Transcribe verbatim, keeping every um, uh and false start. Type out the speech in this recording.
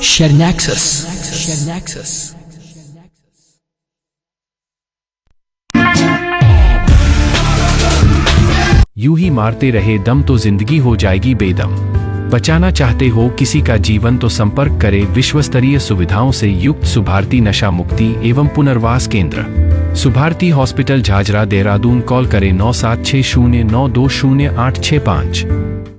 Shernaxus. Shernaxus. यूं ही मारते रहे दम तो जिंदगी हो जाएगी बेदम। बचाना चाहते हो किसी का जीवन तो संपर्क करें विश्वस्तरीय सुविधाओं से युक्त सुभारती नशा मुक्ति एवं पुनर्वास केंद्र, सुभारती हॉस्पिटल झाझरा देहरादून। कॉल करें नौ सात छः शून्य नौ दो शून्य आठ छः पाँच।